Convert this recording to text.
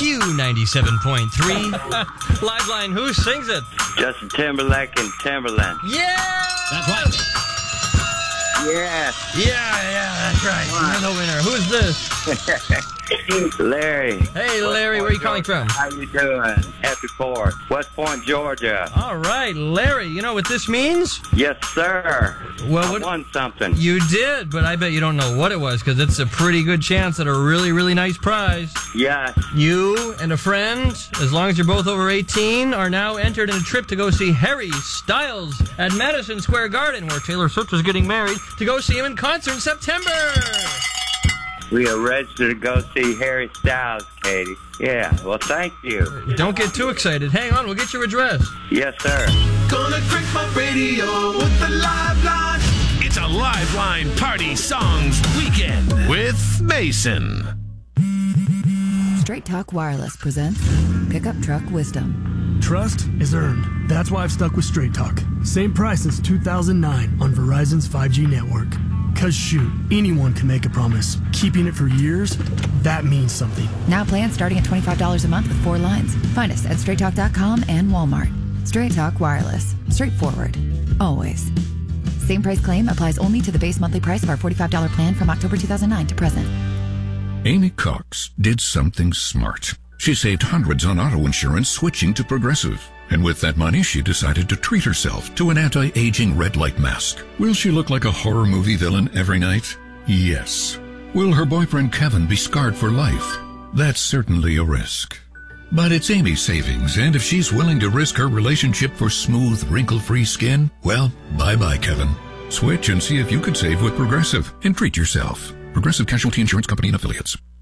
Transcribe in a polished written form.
Q97.3. Liveline, who sings it? Justin Timberlake and Timberland. Yeah! That's right. Yeah. Yeah, that's right. You're the winner. Who's this? Larry. Hey, Larry, where are you calling from? How you doing? Happy 4th. West Point, Georgia. All right, Larry, you know what this means? Yes, sir. Well, I won something. You did, but I bet you don't know what it was, because it's a pretty good chance at a really, really nice prize. Yes. You and a friend, as long as you're both over 18, are now entered in a trip to go see Harry Styles at Madison Square Garden, where Taylor Swift is getting married, to go see him in concert in September. We are registered to go see Harry Styles, Katie. Yeah, well, thank you. Don't get too excited. Hang on, we'll get your address. Yes, sir. Gonna crank my radio with the Liveline. It's a Liveline Party Songs Weekend with Mason. Straight Talk Wireless presents Pickup Truck Wisdom. Trust is earned. That's why I've stuck with Straight Talk. Same price since 2009 on Verizon's 5G network. Cause shoot, anyone can make a promise. Keeping it for years, that means something. Now plans starting at $25 a month with 4 lines. Find us at straighttalk.com and Walmart. Straight Talk Wireless. Straightforward. Always. Same price claim applies only to the base monthly price of our $45 plan from October 2009 to present. Amy Cox did something smart. She saved hundreds on auto insurance switching to Progressive. And with that money, she decided to treat herself to an anti-aging red light mask. Will she look like a horror movie villain every night? Yes. Will her boyfriend Kevin be scarred for life? That's certainly a risk. But it's Amy's savings, and if she's willing to risk her relationship for smooth, wrinkle-free skin, well, bye-bye, Kevin. Switch and see if you could save with Progressive and treat yourself. Progressive Casualty Insurance Company and Affiliates.